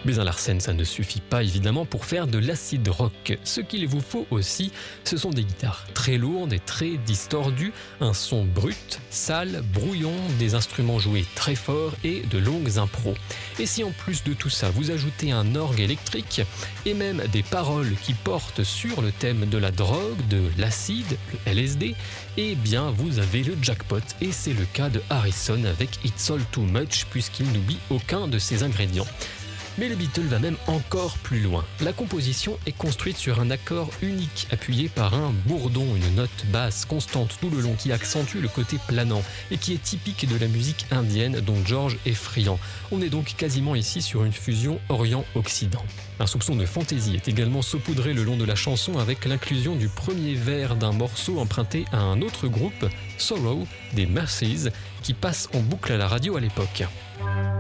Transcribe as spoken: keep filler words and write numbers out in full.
Mais un Larsen, ça ne suffit pas évidemment pour faire de l'acid rock. Ce qu'il vous faut aussi, ce sont des guitares très lourdes et très distordues, un son brut, sale, brouillon, des instruments joués très fort et de longues impros. Et si en plus de tout ça, vous ajoutez un orgue électrique et même des paroles qui portent sur le thème de la drogue, de l'acide, le L S D, eh bien vous avez le jackpot et c'est le cas de Harrison avec It's All Too Much puisqu'il n'oublie aucun de ses ingrédients. Mais le Beatle va même encore plus loin. La composition est construite sur un accord unique appuyé par un bourdon, une note basse constante tout le long qui accentue le côté planant et qui est typique de la musique indienne dont George est friand. On est donc quasiment ici sur une fusion Orient-Occident. Un soupçon de fantaisie est également saupoudré le long de la chanson avec l'inclusion du premier vers d'un morceau emprunté à un autre groupe, Sorrow, des Mercies, qui passe en boucle à la radio à l'époque.